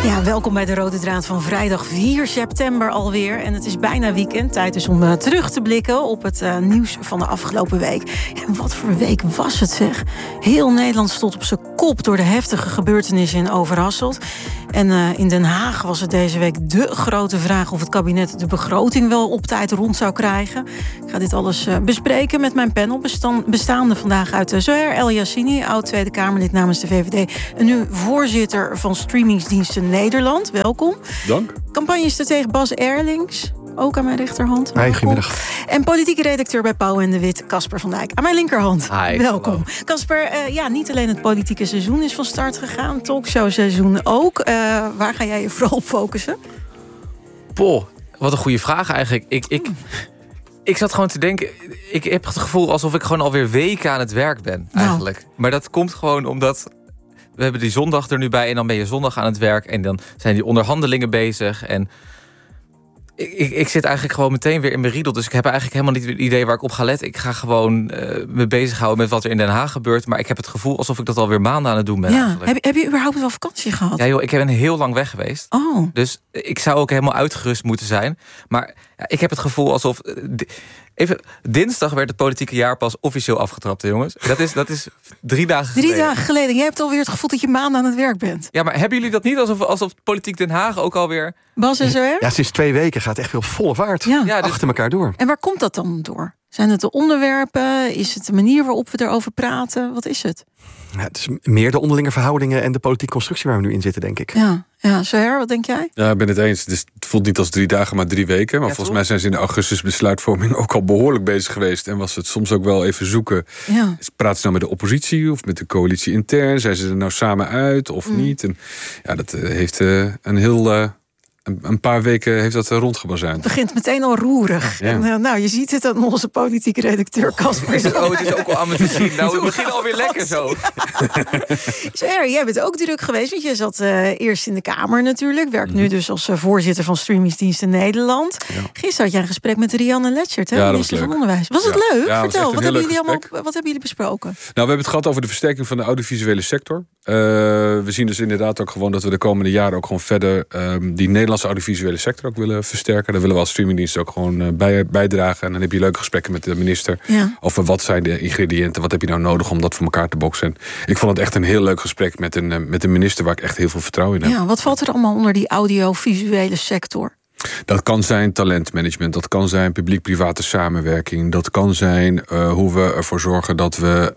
Ja, welkom bij de Rode Draad van vrijdag 4 september alweer. En het is bijna weekend. Tijd is om terug te blikken op het nieuws van de afgelopen week. En wat voor week was het, zeg. Heel Nederland stond op zijn kop door de heftige gebeurtenissen in Overasselt. En in Den Haag was het deze week de grote vraag of het kabinet de begroting wel op tijd rond zou krijgen. Ik ga dit alles bespreken met mijn panel. Bestaande vandaag uit Zoher El Yassini, oud Tweede Kamerlid namens de VVD. En nu voorzitter van Streamingsdiensten Nederland. Welkom. Dank. Campagnestratege Bas Erlings, ook aan mijn rechterhand. Hi, goedemiddag. En politieke redacteur bij Pauw en de Wit, Casper van Dijk. Aan mijn linkerhand. Hi. Welkom. Casper, niet alleen het politieke seizoen is van start gegaan, talkshowseizoen ook. Waar ga jij je vooral op focussen? Wat een goede vraag eigenlijk. Ik zat gewoon te denken, ik heb het gevoel alsof ik gewoon alweer weken aan het werk ben eigenlijk. Nou. Maar dat komt gewoon omdat we hebben die zondag er nu bij en dan ben je zondag aan het werk en dan zijn die onderhandelingen bezig en ik zit eigenlijk gewoon meteen weer in mijn riedel. Dus ik heb eigenlijk helemaal niet het idee waar ik op ga letten. Ik ga gewoon me bezighouden met wat er in Den Haag gebeurt. Maar ik heb het gevoel alsof ik dat alweer maanden aan het doen ben. Ja. Heb je überhaupt wel vakantie gehad? Ja joh, ik ben heel lang weg geweest. Oh. Dus ik zou ook helemaal uitgerust moeten zijn. Maar ik heb het gevoel alsof even, dinsdag werd het politieke jaar pas officieel afgetrapt, hè, jongens. Dat is 3 dagen geleden. 3 dagen geleden. Jij hebt alweer het gevoel dat je maanden aan het werk bent. Ja, maar hebben jullie dat niet alsof politiek Den Haag ook alweer... Bas en zo, hè? Ja, sinds 2 weken gaat het echt weer op volle vaart. Ja, dus achter elkaar door. En waar komt dat dan door? Zijn het de onderwerpen? Is het de manier waarop we erover praten? Wat is het? Ja, het is meer de onderlinge verhoudingen en de politieke constructie waar we nu in zitten, denk ik. Ja, Zoher, wat denk jij? Ja, ik ben het eens. Dus het voelt niet als 3 dagen, maar 3 weken. Maar volgens mij zijn ze in de augustus besluitvorming ook al behoorlijk bezig geweest. En was het soms ook wel even zoeken. Ja. Praten ze nou met de oppositie of met de coalitie intern? Zijn ze er nou samen uit of niet? En ja, dat heeft een paar weken heeft dat rondgebazuind. Het begint meteen al roerig. Ja. En, je ziet het aan onze politieke redacteur Casper. Het is ook wel aan me te zien. Nou, we beginnen alweer lekker zo. Zoher, jij bent ook druk geweest, want je zat eerst in de Kamer natuurlijk. Werkt nu dus als voorzitter van Streamingsdiensten Nederland. Ja. Gisteren had jij een gesprek met Rianne Letchert, minister van Onderwijs. Was het leuk? Ja, vertel, wat hebben jullie besproken? Nou, we hebben het gehad over de versterking van de audiovisuele sector. We zien dus inderdaad ook gewoon dat we de komende jaren ook gewoon verder die Nederlandse audiovisuele sector ook willen versterken. Daar willen we als streamingdienst ook gewoon bijdragen. En dan heb je leuke gesprekken met de minister over wat zijn de ingrediënten, wat heb je nou nodig om dat voor elkaar te boksen. Ik vond het echt een heel leuk gesprek met een minister waar ik echt heel veel vertrouwen in heb. Ja, wat valt er allemaal onder die audiovisuele sector? Dat kan zijn talentmanagement, dat kan zijn publiek-private samenwerking, dat kan zijn hoe we ervoor zorgen dat we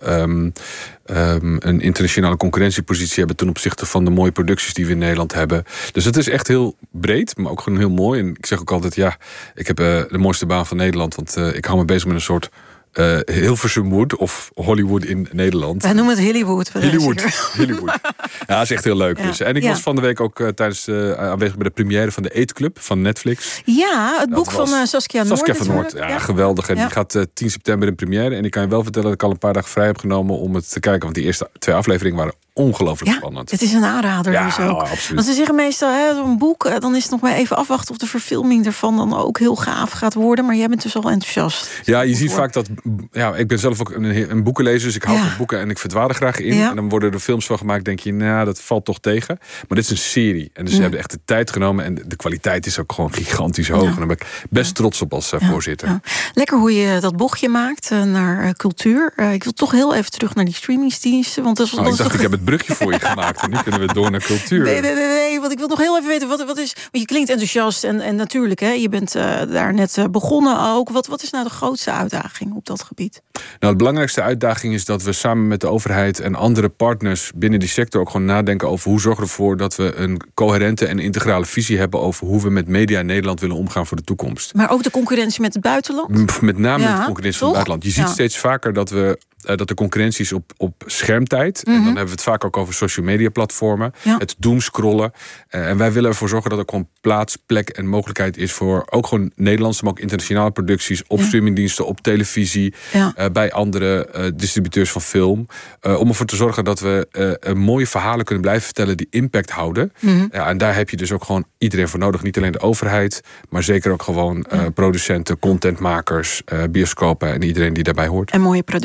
een internationale concurrentiepositie hebben ten opzichte van de mooie producties die we in Nederland hebben. Dus het is echt heel breed, maar ook gewoon heel mooi. En ik zeg ook altijd, ik heb de mooiste baan van Nederland, want ik hou me bezig met een soort Hilversum Wood of Hollywood in Nederland. Wij noemen het Hollywood. Hollywood. Ja, dat is echt heel leuk. Ja. Dus. En ik was van de week ook aanwezig bij de première van de Eat Club van Netflix. Ja, het boek van Saskia Noord. Saskia van Noord, ja, geweldig. En die gaat 10 september in première. En ik kan je wel vertellen dat ik al een paar dagen vrij heb genomen om het te kijken. Want die eerste 2 afleveringen waren ongelooflijk spannend. Het is een aanrader dus ook. Absoluut. Want ze zeggen meestal, zo'n boek, dan is het nog maar even afwachten of de verfilming ervan dan ook heel gaaf gaat worden. Maar jij bent dus al enthousiast. Ja, je ziet vaak dat... Ja, ik ben zelf ook een boekenlezer, dus ik hou van boeken en ik verdwaal er graag in. Ja. En dan worden er films van gemaakt, denk je, dat valt toch tegen. Maar dit is een serie. En dus ze hebben echt de tijd genomen en de kwaliteit is ook gewoon gigantisch hoog. En daar ben ik best trots op als voorzitter. Ja. Lekker hoe je dat bochtje maakt naar cultuur. Ik wil toch heel even terug naar die streamingsdiensten. Want ik dacht, ik heb het brugje voor je gemaakt en nu kunnen we door naar cultuur. Nee, want ik wil nog heel even weten, wat is... Want je klinkt enthousiast en natuurlijk, je bent daar net begonnen ook. Wat is nou de grootste uitdaging op dat gebied? Nou, de belangrijkste uitdaging is dat we samen met de overheid en andere partners binnen die sector ook gewoon nadenken over hoe zorgen we ervoor dat we een coherente en integrale visie hebben over hoe we met media in Nederland willen omgaan voor de toekomst. Maar ook de concurrentie met het buitenland? Met name de concurrentie van het buitenland. Je ziet steeds vaker dat de concurrentie is op schermtijd. En dan hebben we het vaak ook over social media platformen. Het doomscrollen. En wij willen ervoor zorgen dat er gewoon plaats, plek en mogelijkheid is voor ook gewoon Nederlandse, maar ook internationale producties op streamingdiensten, op televisie, bij andere distributeurs van film. Om ervoor te zorgen dat we mooie verhalen kunnen blijven vertellen die impact houden. En daar heb je dus ook gewoon iedereen voor nodig. Niet alleen de overheid, maar zeker ook gewoon producenten, contentmakers, bioscopen en iedereen die daarbij hoort. En mooie producties als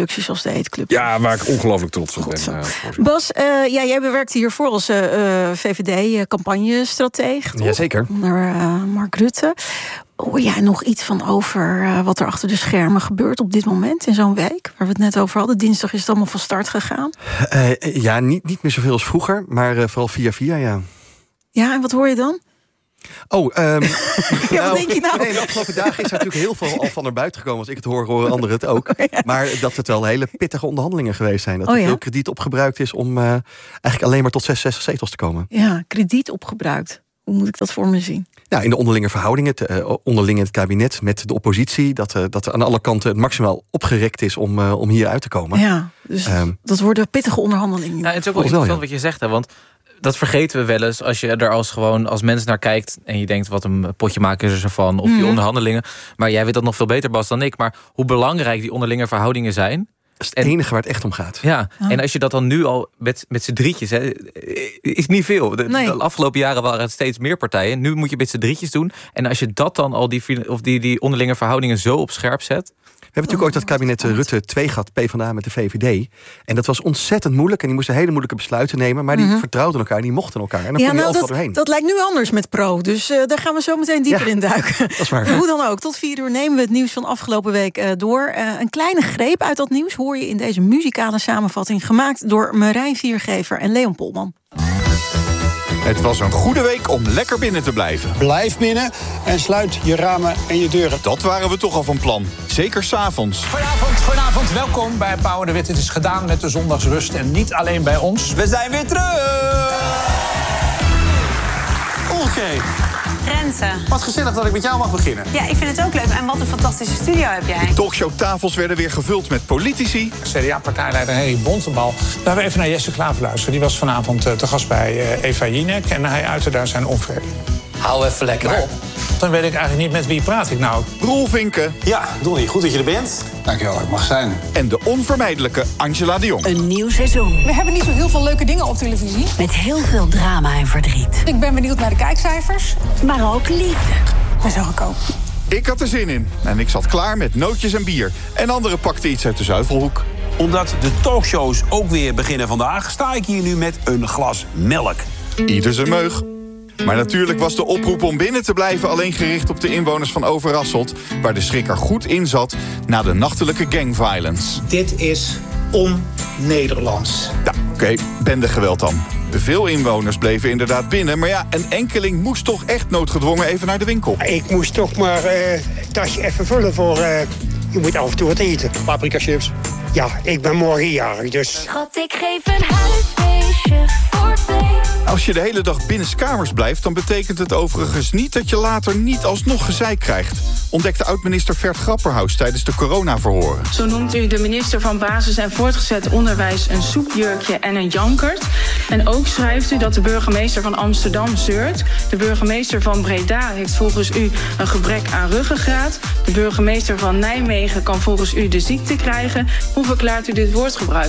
de eetclub. Ja, waar ik ongelooflijk trots op ben. Bas, jij werkte hiervoor als VVD-campagnestrateeg. Jazeker. Onder Mark Rutte. Hoor jij nog iets van over wat er achter de schermen gebeurt op dit moment in zo'n week? Waar we het net over hadden. Dinsdag is het allemaal van start gegaan. Niet meer zoveel als vroeger, maar vooral via, ja. Ja, en wat hoor je dan? Wat denk je nou? Nee, de afgelopen dagen is er natuurlijk heel veel al van naar buiten gekomen. Als ik het horen anderen het ook. Ja. Maar dat het wel hele pittige onderhandelingen geweest zijn. Dat er veel krediet opgebruikt is om eigenlijk alleen maar tot 66 zetels te komen. Ja, krediet opgebruikt. Hoe moet ik dat voor me zien? Ja, in de onderlinge verhoudingen, onderling in het kabinet met de oppositie, dat er aan alle kanten het maximaal opgerekt is om hier uit te komen. Ja, dus dat worden pittige onderhandelingen. Ja, het is ook wel interessant wat je zegt, hè, want dat vergeten we wel eens als je er als mens naar kijkt en je denkt wat een potje maken is ervan of die onderhandelingen. Maar jij weet dat nog veel beter, Bas, dan ik. Maar hoe belangrijk die onderlinge verhoudingen zijn. Dat is het enige waar het echt om gaat. Ja, en als je dat dan nu al met z'n drietjes, hè, is niet veel. De afgelopen jaren waren het steeds meer partijen. Nu moet je met z'n drietjes doen. En als je dat dan al die onderlinge verhoudingen zo op scherp zet. We hebben natuurlijk ooit dat kabinet Rutte 2 gehad, PvdA met de VVD. En dat was ontzettend moeilijk. En die moesten hele moeilijke besluiten nemen. Maar die vertrouwden elkaar, die mochten elkaar. En dan kon je altijd doorheen. Dat lijkt nu anders met Pro. Dus daar gaan we zo meteen dieper in duiken. Dat is waar. Hoe dan ook, tot 4 uur nemen we het nieuws van afgelopen week door. Een kleine greep uit dat nieuws hoor je in deze muzikale samenvatting. Gemaakt door Marijn Viergever en Leon Polman. Het was een goede week om lekker binnen te blijven. Blijf binnen en sluit je ramen en je deuren. Dat waren we toch al van plan. Zeker 's avonds. Goedenavond. Welkom bij Pauw de Wit. Het is gedaan met de zondagsrust en niet alleen bij ons. We zijn weer terug! Oké. Renze. Wat gezellig dat ik met jou mag beginnen. Ja, ik vind het ook leuk. En wat een fantastische studio heb jij. De talkshowtafels werden weer gevuld met politici. CDA-partijleider Henry Bontebal. Laten we even naar Jesse Klaver luisteren. Die was vanavond te gast bij Eva Jinek. En hij uitte daar zijn onvrede. Hou even lekker op. Dan weet ik eigenlijk niet met wie praat ik nou. Roel Vinken. Ja, Donnie, goed dat je er bent. Dankjewel, ik mag zijn. En de onvermijdelijke Angela de Jong. Een nieuw seizoen. We hebben niet zo heel veel leuke dingen op televisie. Met heel veel drama en verdriet. Ik ben benieuwd naar de kijkcijfers. Maar ook liefde. Ik ben zo gekomen. Ik had er zin in. En ik zat klaar met nootjes en bier. En anderen pakten iets uit de zuivelhoek. Omdat de talkshows ook weer beginnen vandaag, sta ik hier nu met een glas melk. Ieder zijn meug. Maar natuurlijk was de oproep om binnen te blijven alleen gericht op de inwoners van Overasselt, waar de schrik er goed in zat na de nachtelijke gangviolence. Dit is on-Nederlands. Ja, oké, bendegeweld dan. Veel inwoners bleven inderdaad binnen, maar ja, een enkeling moest toch echt noodgedwongen even naar de winkel. Ik moest toch maar het tasje even vullen voor... je moet af en toe wat eten. Paprika chips. Ja, ik ben morgen jarig, dus... Schat, ik geef een huisfeestje voor 2. Als je de hele dag binnenskamers blijft, dan betekent het overigens niet dat je later niet alsnog gezeik krijgt, ontdekte oud-minister Vert Grapperhaus tijdens de coronaverhoren. Zo noemt u de minister van Basis- en Voortgezet Onderwijs een soepjurkje en een jankert. En ook schrijft u dat de burgemeester van Amsterdam zeurt. De burgemeester van Breda heeft volgens u een gebrek aan ruggengraat. De burgemeester van Nijmegen kan volgens u de ziekte krijgen. Hoe verklaart u dit woordgebruik?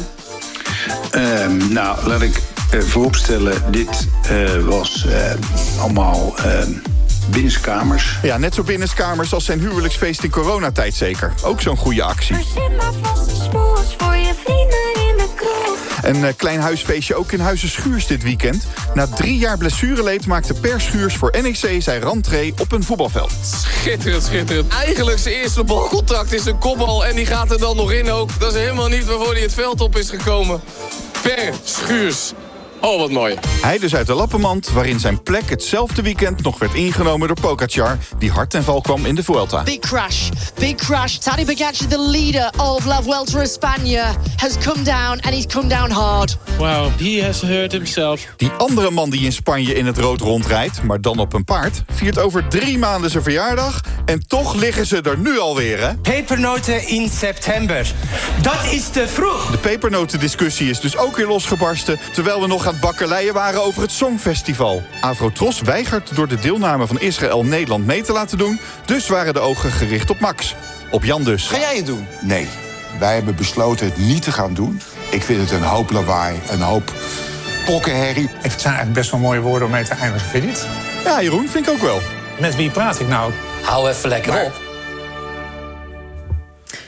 Nou, laat ik vooropstellen, dit was allemaal binnenskamers. Ja, net zo binnenskamers als zijn huwelijksfeest in coronatijd zeker. Ook zo'n goede actie. Verzin maar vast een smoes voor je vrienden in de kroeg. Een klein huisfeestje ook in Huizen Schuurs dit weekend. Na 3 jaar blessureleed maakte Per Schuurs voor NEC zijn rentree op een voetbalveld. Schitterend, schitterend. Eigenlijk zijn eerste balcontact is een kopbal en die gaat er dan nog in ook. Dat is helemaal niet waarvoor hij het veld op is gekomen. Per Schuurs. Oh, wat mooi. Hij dus uit de lappenmand, waarin zijn plek hetzelfde weekend nog werd ingenomen door Pogacar, die hard ten val kwam in de Vuelta. Big crash. Tadej Pogacar, the leader of La Vuelta España, has come down and he's come down hard. Wow, he has hurt himself. Die andere man die in Spanje in het rood rondrijdt, maar dan op een paard, viert over 3 maanden zijn verjaardag en toch liggen ze er nu alweer, hè? Pepernoten in september. Dat is te vroeg. De pepernotendiscussie is dus ook weer losgebarsten, terwijl we nog aan het bakkeleien waren over het Songfestival. Avrotros weigert door de deelname van Israël Nederland mee te laten doen, dus waren de ogen gericht op Max. Op Jan dus. Ga jij het doen? Nee, wij hebben besloten het niet te gaan doen. Ik vind het een hoop lawaai, een hoop pokkenherrie. Het zijn eigenlijk best wel mooie woorden om mee te eindigen, vind je niet? Ja, Jeroen, vind ik ook wel. Met wie praat ik nou? Hou even lekker op.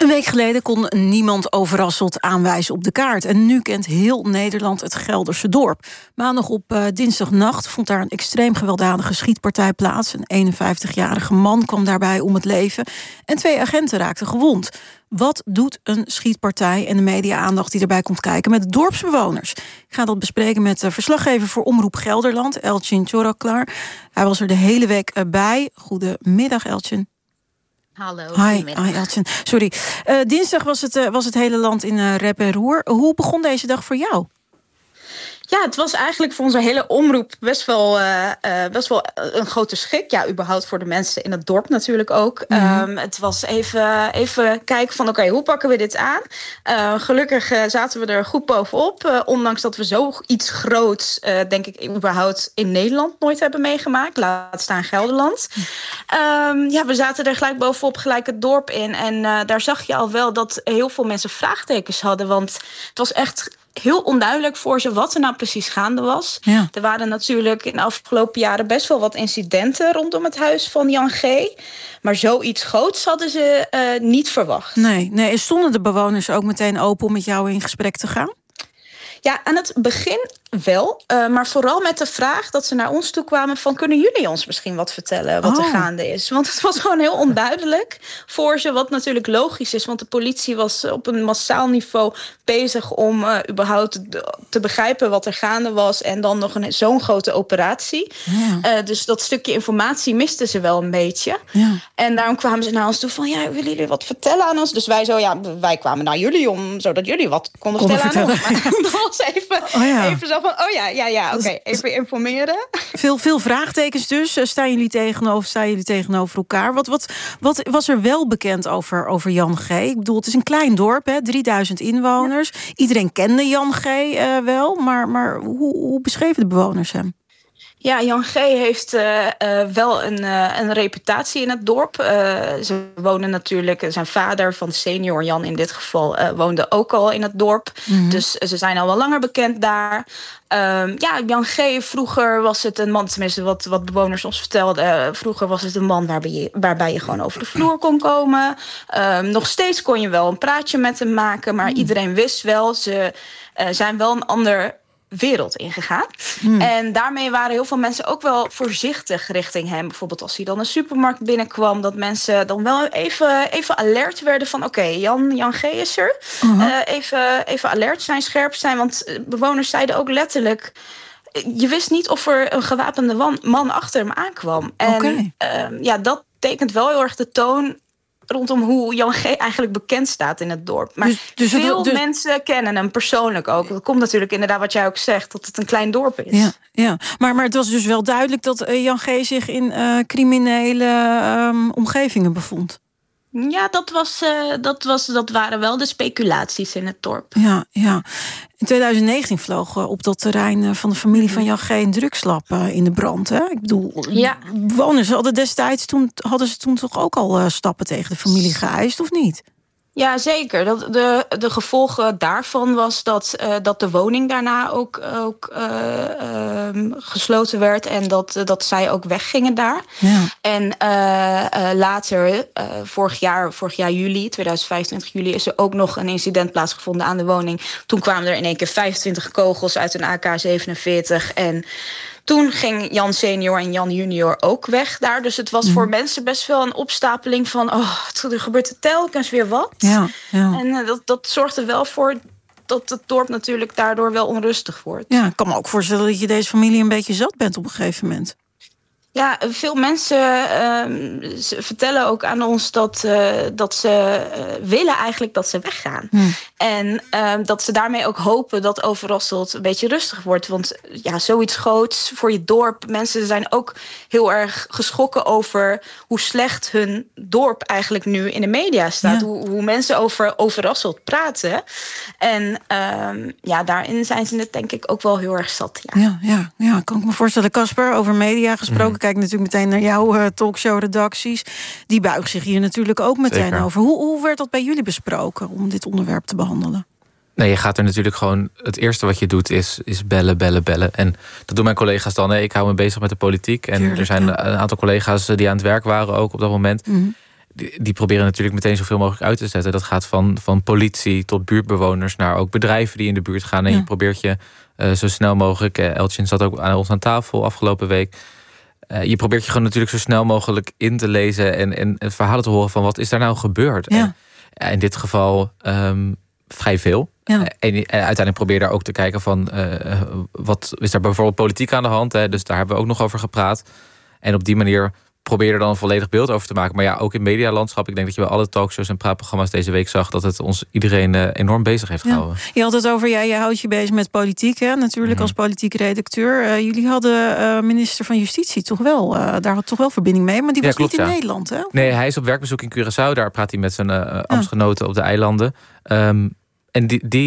Een week geleden kon niemand overrasseld aanwijzen op de kaart. En nu kent heel Nederland het Gelderse dorp. Maandag op dinsdagnacht vond daar een extreem gewelddadige schietpartij plaats. Een 51-jarige man kwam daarbij om het leven. En 2 agenten raakten gewond. Wat doet een schietpartij en de media-aandacht die erbij komt kijken met dorpsbewoners? Ik ga dat bespreken met de verslaggever voor Omroep Gelderland, Elchin Çoraklar. Hij was er de hele week bij. Goedemiddag, Elchin. Hallo. Hi Elchin. Sorry. Dinsdag was het hele land in rep en roer. Hoe begon deze dag voor jou? Ja, het was eigenlijk voor onze hele omroep best wel een grote schrik. Ja, überhaupt voor de mensen in het dorp natuurlijk ook. Het was even kijken van oké, hoe pakken we dit aan? Gelukkig zaten we er goed bovenop. Ondanks dat we zoiets groots, denk ik, überhaupt in Nederland nooit hebben meegemaakt. Laat staan Gelderland. We zaten er gelijk bovenop, gelijk het dorp in. En daar zag je al wel dat heel veel mensen vraagtekens hadden. Want het was echt heel onduidelijk voor ze wat er nou precies gaande was. Ja. Er waren natuurlijk in de afgelopen jaren best wel wat incidenten rondom het huis van Jan G. Maar zoiets groots hadden ze niet verwacht. Nee. Stonden de bewoners ook meteen open om met jou in gesprek te gaan? Ja, aan het begin wel. Maar vooral met de vraag dat ze naar ons toe kwamen van kunnen jullie ons misschien wat vertellen wat er gaande is? Want het was gewoon heel onduidelijk voor ze, wat natuurlijk logisch is. Want de politie was op een massaal niveau bezig om überhaupt te begrijpen wat er gaande was. En dan nog zo'n grote operatie. Ja. Dus dat stukje informatie misten ze wel een beetje. Ja. En daarom kwamen ze naar ons toe van ja, willen jullie wat vertellen aan ons? Dus wij kwamen naar jullie zodat jullie wat konden vertellen aan ons. Maar dat was even zo van, oké, even informeren. Veel vraagtekens dus. Staan jullie tegenover elkaar? Wat was er wel bekend over Jan G? Ik bedoel, het is een klein dorp, hè, 3000 inwoners. Ja. Iedereen kende Jan G wel, maar hoe beschreven de bewoners hem? Ja, Jan G. heeft wel een reputatie in het dorp. Ze wonen natuurlijk, zijn vader van senior Jan in dit geval woonde ook al in het dorp. Mm-hmm. Dus ze zijn al wel langer bekend daar. Jan G. vroeger was het een man, tenminste wat bewoners ons vertelden. Vroeger was het een man waarbij je gewoon over de vloer kon komen. Nog steeds kon je wel een praatje met hem maken, maar iedereen wist wel, ze zijn wel een ander wereld ingegaan. En daarmee waren heel veel mensen ook wel voorzichtig richting hem. Bijvoorbeeld als hij dan een supermarkt binnenkwam, dat mensen dan wel even alert werden van oké, Jan G. is er. Even alert zijn, scherp zijn, want bewoners zeiden ook letterlijk, je wist niet of er een gewapende man achter hem aankwam. En dat tekent wel heel erg de toon rondom hoe Jan G. eigenlijk bekend staat in het dorp. Maar veel mensen kennen hem persoonlijk ook. Dat komt natuurlijk inderdaad wat jij ook zegt, dat het een klein dorp is. Ja. Maar het was dus wel duidelijk dat Jan G. zich in criminele omgevingen bevond. Ja, dat waren wel de speculaties in het dorp. Ja. In 2019 vloog op dat terrein van de familie van Jan G. een drugslab in de brand. Hè? Ik bedoel, bewoners hadden ze toen toch ook al stappen tegen de familie geëist, of niet? Ja, zeker. De gevolgen daarvan was dat de woning daarna ook gesloten werd en dat zij ook weggingen daar. Ja. En later, vorig jaar juli, 2025 juli, is er ook nog een incident plaatsgevonden aan de woning. Toen kwamen er in één keer 25 kogels uit een AK-47 en toen ging Jan senior en Jan junior ook weg daar. Dus het was voor mensen best wel een opstapeling van er gebeurt telkens weer wat. Ja. En dat zorgt er wel voor dat het dorp natuurlijk daardoor wel onrustig wordt. Ja, ik kan me ook voorstellen dat je deze familie een beetje zat bent op een gegeven moment. Ja, veel mensen vertellen ook aan ons dat ze willen eigenlijk dat ze weggaan. En dat ze daarmee ook hopen dat Overasselt een beetje rustig wordt. Want ja, zoiets groots voor je dorp. Mensen zijn ook heel erg geschrokken over hoe slecht hun dorp eigenlijk nu in de media staat. Ja. Hoe mensen over Overasselt praten. En daarin zijn ze het denk ik ook wel heel erg zat. Ja, kan ik me voorstellen. Casper, over media gesproken. Kijk natuurlijk meteen naar jouw talkshow-redacties. Die buigen zich hier natuurlijk ook meteen over. Hoe werd dat bij jullie besproken om dit onderwerp te behandelen? Nee, je gaat er natuurlijk gewoon... Het eerste wat je doet is bellen. En dat doen mijn collega's dan. Ik hou me bezig met de politiek. En er zijn een aantal collega's die aan het werk waren ook op dat moment. Mm-hmm. die proberen natuurlijk meteen zoveel mogelijk uit te zetten. Dat gaat van politie tot buurtbewoners naar ook bedrijven die in de buurt gaan. En je probeert je zo snel mogelijk... Eltjen zat ook aan ons aan tafel afgelopen week. Je probeert je gewoon natuurlijk zo snel mogelijk in te lezen... en verhalen te horen van wat is daar nou gebeurd. Ja. En in dit geval vrij veel. Ja. En uiteindelijk probeer je daar ook te kijken van... wat is daar bijvoorbeeld politiek aan de hand? Hè? Dus daar hebben we ook nog over gepraat. En op die manier probeer je er dan een volledig beeld over te maken. Maar ja, ook in medialandschap. Ik denk dat je bij alle talkshows en praatprogramma's deze week zag... dat het ons iedereen enorm bezig heeft gehouden. Je had het over, je houdt je bezig met politiek, hè? Natuurlijk als politieke redacteur. Jullie hadden minister van Justitie toch wel... daar had toch wel verbinding mee, maar die was niet in Nederland, hè? Nee, hij is op werkbezoek in Curaçao. Daar praat hij met zijn ambtsgenoten op de eilanden. En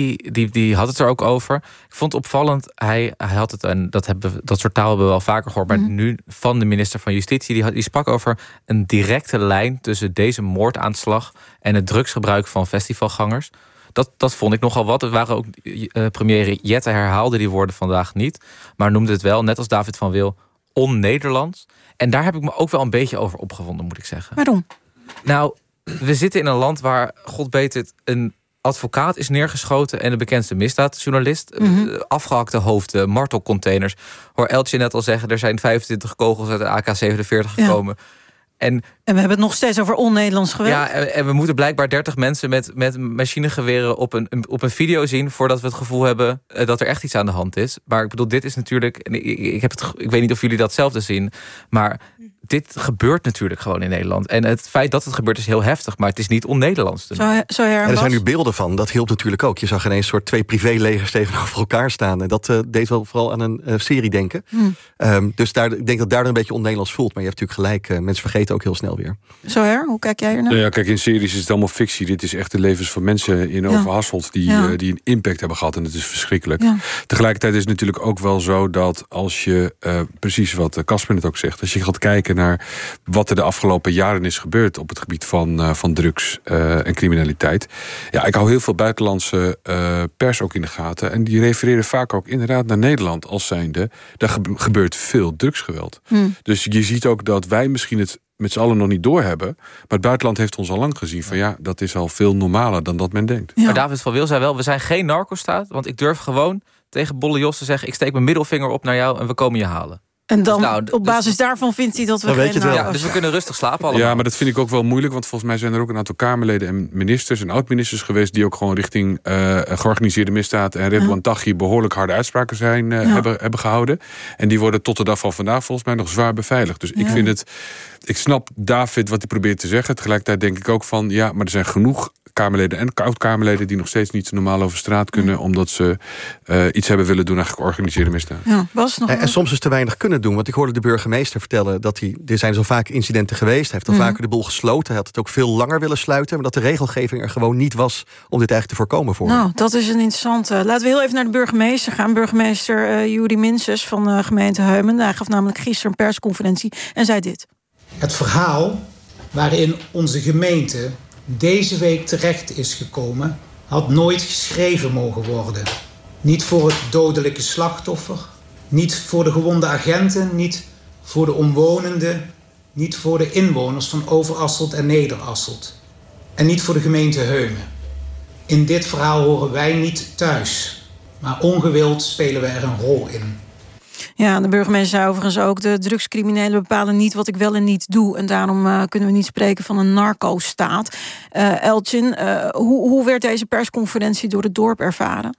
die had het er ook over. Ik vond het opvallend, hij had het... en dat soort taal hebben we wel vaker gehoord... maar nu van de minister van Justitie... die sprak over een directe lijn... tussen deze moordaanslag... en het drugsgebruik van festivalgangers. Dat vond ik nogal wat. Het waren ook premier Jette herhaalde die woorden vandaag niet... maar noemde het wel, net als David van Wil... on-Nederlands. En daar heb ik me ook wel een beetje over opgewonden, moet ik zeggen. Waarom? Nou, we zitten in een land waar, god weet het... een advocaat is neergeschoten en de bekendste misdaadjournalist. Afgehakte hoofden, martelcontainers. Hoor Eltje net al zeggen, er zijn 25 kogels uit de AK-47 gekomen. En we hebben het nog steeds over on-Nederlands geweld. Ja, en we moeten blijkbaar 30 mensen met machinegeweren op een video zien... voordat we het gevoel hebben dat er echt iets aan de hand is. Maar ik bedoel, dit is natuurlijk... Ik weet niet of jullie datzelfde zien, maar... dit gebeurt natuurlijk gewoon in Nederland. En het feit dat het gebeurt is heel heftig... maar het is niet on-Nederlands. Er zijn nu beelden van, dat hielp natuurlijk ook. Je zag ineens soort 2 privélegers tegenover elkaar staan. En dat deed wel vooral aan een serie denken. Dus ik denk dat daar een beetje on-Nederlands voelt. Maar je hebt natuurlijk gelijk, mensen vergeten ook heel snel weer. Hoe kijk jij ernaar? Nou ja, kijk, in series is het allemaal fictie. Dit is echt de levens van mensen in Overhasselt... die een impact hebben gehad. En het is verschrikkelijk. Ja. Tegelijkertijd is het natuurlijk ook wel zo dat als je... precies wat Casper net ook zegt... als je gaat kijken naar wat er de afgelopen jaren is gebeurd... op het gebied van drugs en criminaliteit. Ja, ik hou heel veel buitenlandse pers ook in de gaten. En die refereren vaak ook inderdaad naar Nederland als zijnde. Daar gebeurt veel drugsgeweld. Dus je ziet ook dat wij misschien het met z'n allen nog niet doorhebben. Maar het buitenland heeft ons al lang gezien van dat is al veel normaler dan dat men denkt. Ja. Maar David van Wil zei wel, we zijn geen narco-staat, want ik durf gewoon tegen Bolle Jos te zeggen... ik steek mijn middelvinger op naar jou en we komen je halen. En dan op basis daarvan vindt hij dat we geen narco... Dus we kunnen rustig slapen allemaal. Ja, maar dat vind ik ook wel moeilijk, want volgens mij zijn er ook een aantal Kamerleden en ministers en oud-ministers geweest die ook gewoon richting georganiseerde misdaad en Ridwan Taghi behoorlijk harde uitspraken hebben gehouden. En die worden tot de dag van vandaag volgens mij nog zwaar beveiligd. Dus ik vind het... Ik snap David wat hij probeert te zeggen. Tegelijkertijd denk ik ook van... maar er zijn genoeg Kamerleden en oud-Kamerleden... die nog steeds niet normaal over straat kunnen... omdat ze iets hebben willen doen aan georganiseerde misdaad. Ja, en soms is te weinig kunnen doen. Want ik hoorde de burgemeester vertellen... dat er zijn zo vaak incidenten geweest. Hij heeft al vaker de boel gesloten. Hij had het ook veel langer willen sluiten... maar dat de regelgeving er gewoon niet was... om dit eigenlijk te voorkomen voor hem. Dat is een interessante. Laten we heel even naar de burgemeester gaan. Burgemeester Juri Minses van gemeente Heumen. Hij gaf namelijk gisteren een persconferentie en zei dit. Het verhaal waarin onze gemeente deze week terecht is gekomen... had nooit geschreven mogen worden. Niet voor het dodelijke slachtoffer, niet voor de gewonde agenten... niet voor de omwonenden, niet voor de inwoners van Overasselt en Nederasselt. En niet voor de gemeente Heumen. In dit verhaal horen wij niet thuis, maar ongewild spelen we er een rol in. Ja, de burgemeester zei overigens ook... de drugscriminelen bepalen niet wat ik wel en niet doe. En daarom kunnen we niet spreken van een narco-staat. Eltjen, hoe werd deze persconferentie door het dorp ervaren?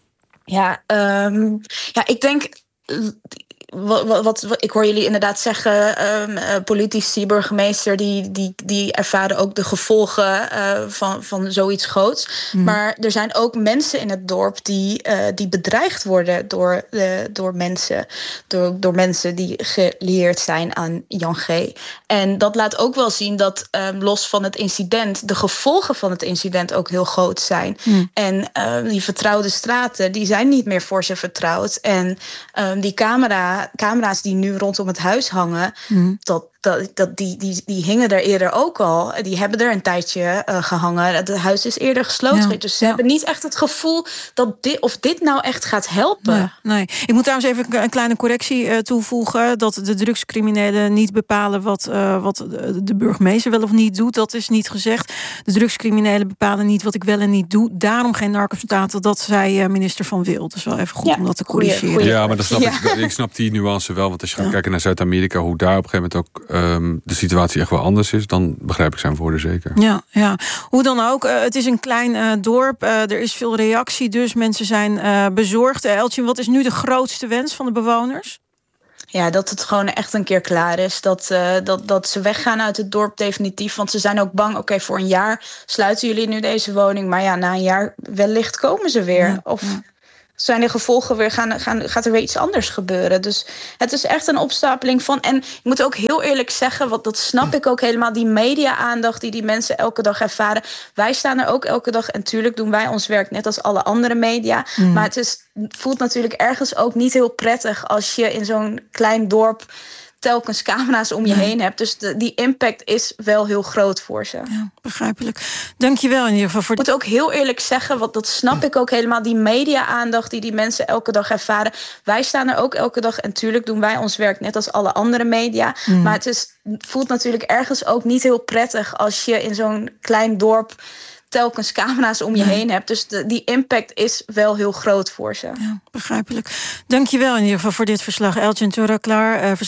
Ik denk... Wat ik hoor jullie inderdaad zeggen, politici, burgemeester... die ervaren ook de gevolgen van zoiets groots. Maar er zijn ook mensen in het dorp die bedreigd worden door mensen die gelieerd zijn aan Jan G. En dat laat ook wel zien dat los van het incident... de gevolgen van het incident ook heel groot zijn. En die vertrouwde straten, die zijn niet meer voor ze vertrouwd. En die camera's die nu rondom het huis hangen... die hingen er eerder ook al. Die hebben er een tijdje gehangen. Het huis is eerder gesloten. Dus ze hebben niet echt het gevoel dat dit nou echt gaat helpen. Nee. Ik moet trouwens even een kleine correctie toevoegen. Dat de drugscriminelen niet bepalen wat de burgemeester wel of niet doet. Dat is niet gezegd. De drugscriminelen bepalen niet wat ik wel en niet doe. Daarom geen narcostaten. Dat zei minister Van Wil. Dus wel even goed om dat te corrigeren. Ja, maar dat snap ik snap die nuance wel. Want als je gaat kijken naar Zuid-Amerika, hoe daar op een gegeven moment ook de situatie echt wel anders is, dan begrijp ik zijn woorden zeker. Ja. Hoe dan ook, het is een klein dorp. Er is veel reactie, dus mensen zijn bezorgd. Eltjen, wat is nu de grootste wens van de bewoners? Ja, dat het gewoon echt een keer klaar is. Dat ze weggaan uit het dorp definitief. Want ze zijn ook bang, oké, voor een jaar sluiten jullie nu deze woning. Maar ja, na een jaar wellicht komen ze weer. Zijn de gevolgen weer, gaat er weer iets anders gebeuren. Dus het is echt een opstapeling van. En ik moet ook heel eerlijk zeggen, want dat snap ik ook helemaal, die media-aandacht die mensen elke dag ervaren. Wij staan er ook elke dag en tuurlijk doen wij ons werk net als alle andere media. Maar het voelt natuurlijk ergens ook niet heel prettig als je in zo'n klein dorp telkens camera's om je heen hebt. Dus die impact is wel heel groot voor ze. Ja, begrijpelijk. Dankjewel in ieder geval voor. Ik moet ook heel eerlijk zeggen, want dat snap ik ook helemaal, die media-aandacht die mensen elke dag ervaren. Wij staan er ook elke dag en tuurlijk doen wij ons werk net als alle andere media. Maar het voelt natuurlijk ergens ook niet heel prettig als je in zo'n klein dorp telkens camera's om je heen hebt. Dus die impact is wel heel groot voor ze. Ja, begrijpelijk. Dankjewel in ieder geval voor dit verslag. Eltjen Toraklar,